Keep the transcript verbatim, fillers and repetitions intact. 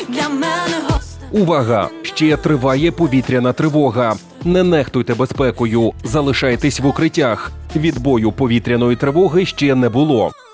для мене гостя. Увага! Ще триває повітряна тривога. Не нехтуйте безпекою, залишайтесь в укриттях. Відбою повітряної тривоги ще не було.